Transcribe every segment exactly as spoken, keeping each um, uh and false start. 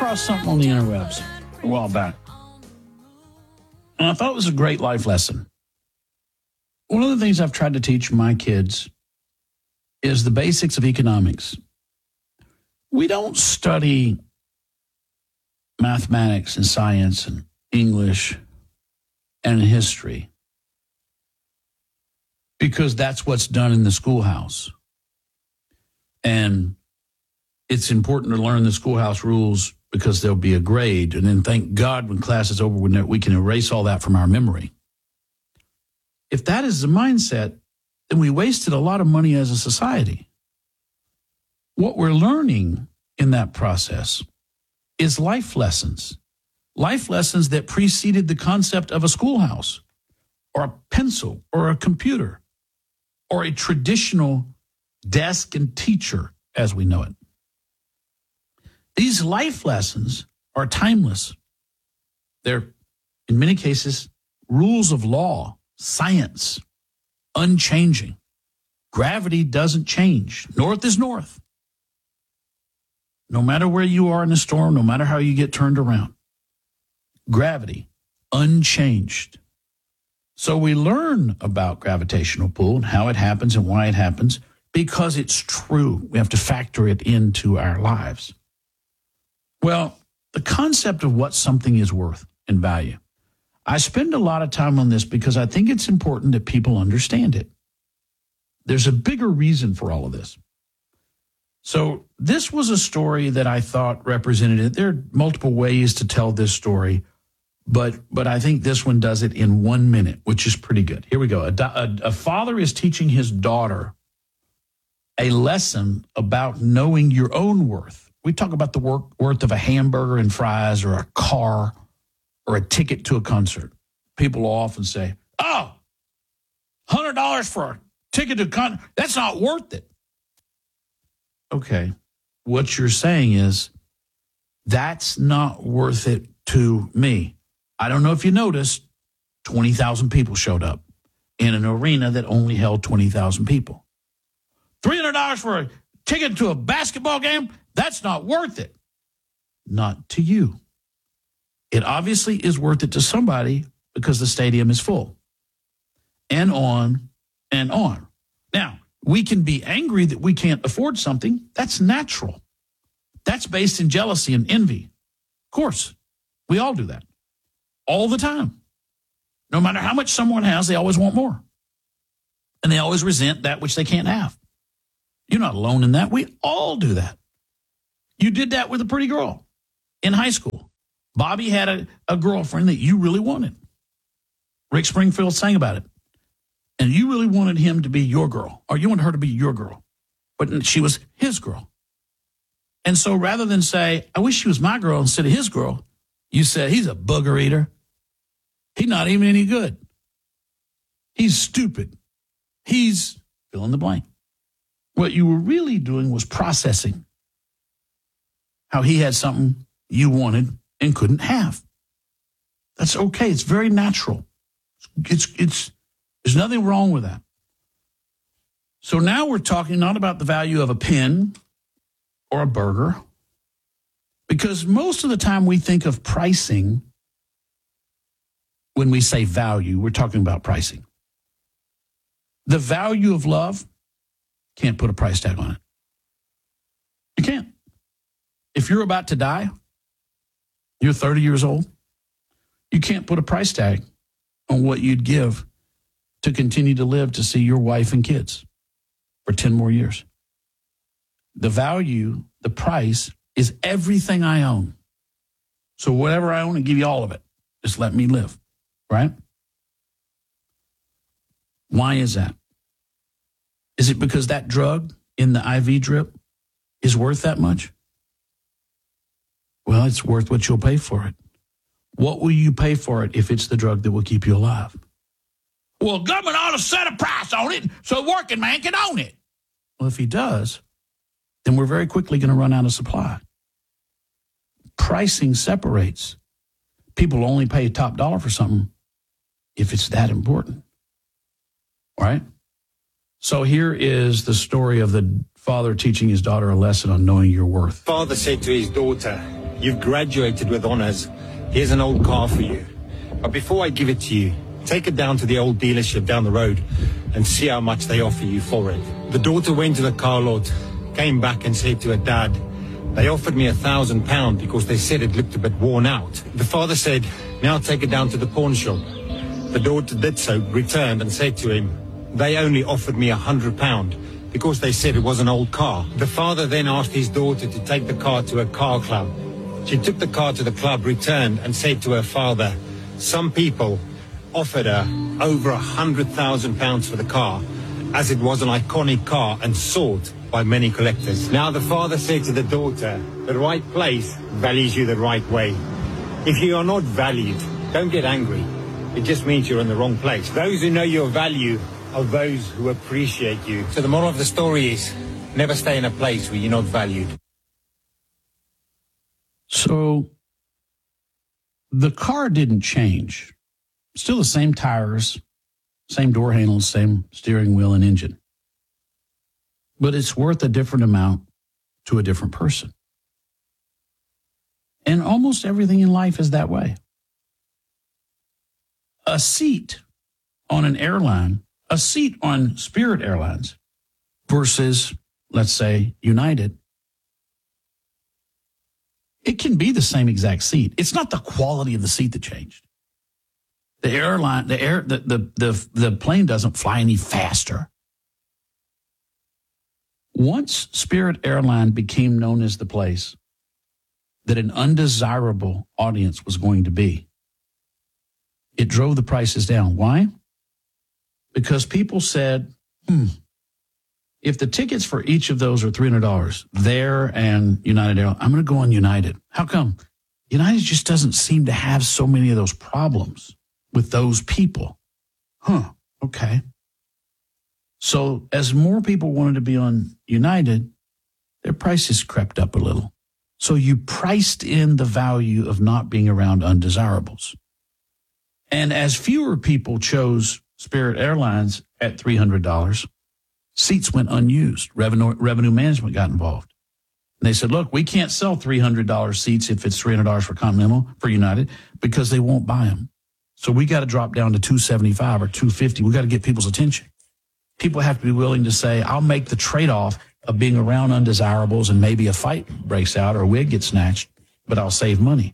across something on the interwebs a while back, and I thought it was a great life lesson. One of the things I've tried to teach my kids is the basics of economics. We don't study mathematics and science and English and history because that's what's done in the schoolhouse. And it's important to learn the schoolhouse rules because there'll be a grade. And then thank God when class is over, we can erase all that from our memory. If that is the mindset, then we wasted a lot of money as a society. What we're learning in that process is life lessons, life lessons that preceded the concept of a schoolhouse or a pencil or a computer or a traditional desk and teacher as we know it. These life lessons are timeless. They're, in many cases, rules of law, science, unchanging. Gravity doesn't change. North is north. No matter where you are in a storm, no matter how you get turned around. Gravity, unchanged. So we learn about gravitational pull and how it happens and why it happens because it's true. We have to factor it into our lives. Well, the concept of what something is worth and value. I spend a lot of time on this because I think it's important that people understand it. There's a bigger reason for all of this. So this was a story that I thought represented it. There are multiple ways to tell this story, but but I think this one does it in one minute, which is pretty good. Here we go. A, a, a father is teaching his daughter a lesson about knowing your own worth. We talk about the work, worth of a hamburger and fries or a car or a ticket to a concert. People will often say, oh, one hundred dollars for a ticket to a concert, that's not worth it. Okay, what you're saying is that's not worth it to me. I don't know if you noticed, twenty thousand people showed up in an arena that only held twenty thousand people. three hundred dollars for a ticket to a basketball game, that's not worth it. Not to you. It obviously is worth it to somebody because the stadium is full. And on and on. Now, we can be angry that we can't afford something. That's natural. That's based in jealousy and envy. Of course, we all do that all the time. No matter how much someone has, they always want more. And they always resent that which they can't have. You're not alone in that. We all do that. You did that with a pretty girl in high school. Bobby had a, a girlfriend that you really wanted. Rick Springfield sang about it. And you really wanted him to be your girl, or you wanted her to be your girl, but she was his girl. And so rather than say, I wish she was my girl instead of his girl, you said, he's a booger eater. He's not even any good. He's stupid. He's fill in the blank. What you were really doing was processing how he had something you wanted and couldn't have. That's okay. It's very natural. It's, it's, There's nothing wrong with that. So now we're talking not about the value of a pen or a burger, because most of the time we think of pricing when we say value, we're talking about pricing. The value of love, can't put a price tag on it. You can't. If you're about to die, you're thirty years old, you can't put a price tag on what you'd give to continue to live to see your wife and kids for ten more years. The value, the price, is everything I own. So whatever I own, I give you all of it. Just let me live, right? Why is that? Is it because that drug in the I V drip is worth that much? Well, it's worth what you'll pay for it. What will you pay for it if it's the drug that will keep you alive? Well, government ought to set a price on it so a working man can own it. Well, if he does, then we're very quickly going to run out of supply. Pricing separates. People only pay top dollar for something if it's that important. Right? So here is the story of the father teaching his daughter a lesson on knowing your worth. Father said to his daughter, You've graduated with honors. Here's an old car for you. But before I give it to you, take it down to the old dealership down the road and see how much they offer you for it. The daughter went to the car lot, came back and said to her dad, they offered me a thousand pounds because they said it looked a bit worn out. The father said, now take it down to the pawn shop. The daughter did so, returned and said to him, they only offered me a hundred pounds because they said it was an old car. The father then asked his daughter to take the car to a car club. She took the car to the club, returned and said to her father, some people offered her over a hundred thousand pounds for the car, as it was an iconic car and sought by many collectors. Now the father said to the daughter, the right place values you the right way. If you are not valued, don't get angry. It just means you're in the wrong place. Those who know your value are those who appreciate you. So the moral of the story is, never stay in a place where you're not valued. So the car didn't change. Still the same tires, same door handles, same steering wheel and engine. But it's worth a different amount to a different person. And almost everything in life is that way. A seat on an airline, a seat on Spirit Airlines versus, let's say, United, it can be the same exact seat. It's not the quality of the seat that changed. The airline, the air, the, the, the, the plane doesn't fly any faster. Once Spirit Airline became known as the place that an undesirable audience was going to be, it drove the prices down. Why? Because people said, hmm, if the tickets for each of those are three hundred dollars, there and United Airlines, I'm going to go on United. How come? United just doesn't seem to have so many of those problems with those people. Huh, okay. So as more people wanted to be on United, their prices crept up a little. So you priced in the value of not being around undesirables. And as fewer people chose Spirit Airlines at three hundred dollars, seats went unused. Revenue, revenue management got involved. And they said, look, we can't sell three hundred dollars seats if it's three hundred dollars for Continental, for United, because they won't buy them. So we got to drop down to two seventy-five or two fifty. We got to get people's attention. People have to be willing to say, I'll make the trade-off of being around undesirables and maybe a fight breaks out or a wig gets snatched, but I'll save money.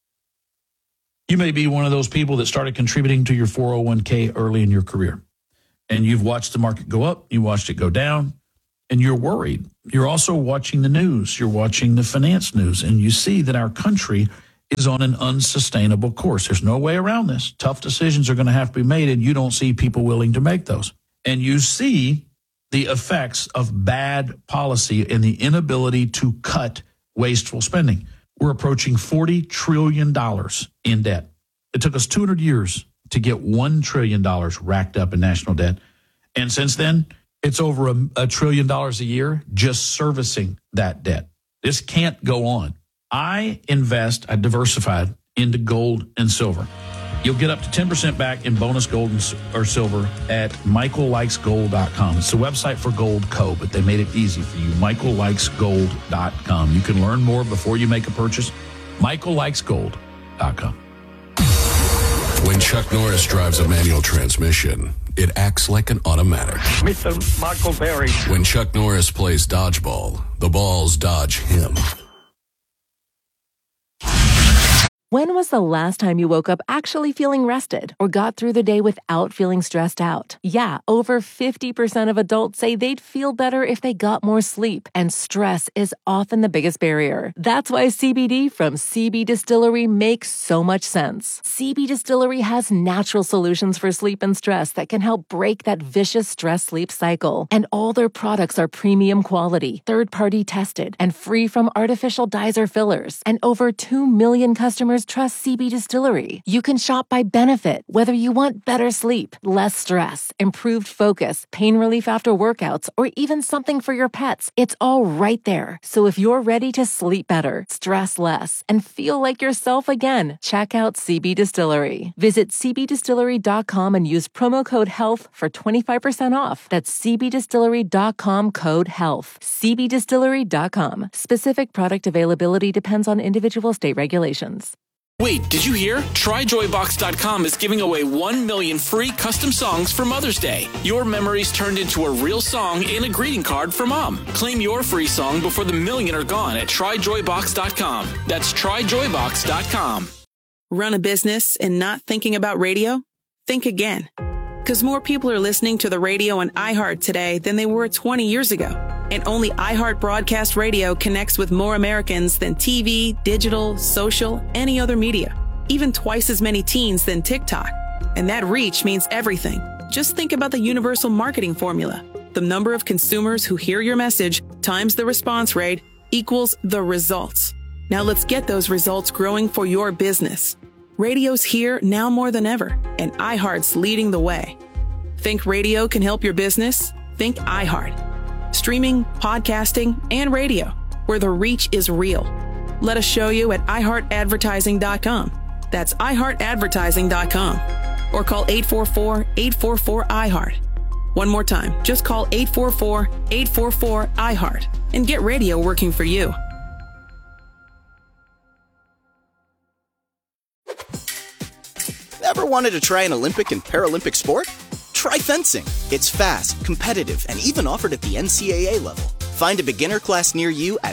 You may be one of those people that started contributing to your four oh one k early in your career. And you've watched the market go up, you watched it go down, and you're worried. You're also watching the news. You're watching the finance news, and you see that our country is on an unsustainable course. There's no way around this. Tough decisions are going to have to be made, and you don't see people willing to make those. And you see the effects of bad policy and the inability to cut wasteful spending. We're approaching forty trillion dollars in debt. It took us two hundred years to get one trillion dollars racked up in national debt. And since then, it's over a, a trillion dollars a year just servicing that debt. This can't go on. I invest, I diversified into gold and silver. You'll get up to ten percent back in bonus gold and, or silver at michael likes gold dot com. It's the website for Gold Co., but they made it easy for you, michael likes gold dot com. You can learn more before you make a purchase, michael likes gold dot com. When Chuck Norris drives a manual transmission, it acts like an automatic. Mister Michael Berry. When Chuck Norris plays dodgeball, the balls dodge him. When was the last time you woke up actually feeling rested or got through the day without feeling stressed out? Yeah, over fifty percent of adults say they'd feel better if they got more sleep, and stress is often the biggest barrier. That's why C B D from C B Distillery makes so much sense. C B Distillery has natural solutions for sleep and stress that can help break that vicious stress-sleep cycle. And all their products are premium quality, third-party tested, and free from artificial dyes or fillers. And over two million customers customers trust C B Distillery. You can shop by benefit, whether you want better sleep, less stress, improved focus, pain relief after workouts, or even something for your pets. It's all right there. So if you're ready to sleep better, stress less, and feel like yourself again, check out C B Distillery. Visit c b distillery dot com and use promo code HEALTH for twenty-five percent off. That's c b distillery dot com code HEALTH. c b distillery dot com. Specific product availability depends on individual state regulations. Wait, did you hear? try joy box dot com is giving away one million free custom songs for Mother's Day. Your memories turned into a real song and a greeting card for Mom. Claim your free song before the million are gone at try joy box dot com. That's try joy box dot com. Run a business and not thinking about radio? Think again. Because more people are listening to the radio on iHeart today than they were twenty years ago. And only iHeart Broadcast Radio connects with more Americans than T V, digital, social, any other media. Even twice as many teens than TikTok. And that reach means everything. Just think about the universal marketing formula. The number of consumers who hear your message times the response rate equals the results. Now let's get those results growing for your business. Radio's here now more than ever, and iHeart's leading the way. Think radio can help your business? Think iHeart. Streaming, podcasting, and radio, where the reach is real. Let us show you at i heart advertising dot com. That's i heart advertising dot com. Or call eight four four, eight four four, I heart. One more time, just call eight four four, eight four four, I heart and get radio working for you. Ever wanted to try an Olympic and Paralympic sport? Try fencing. It's fast, competitive, and even offered at the N C double A level. Find a beginner class near you at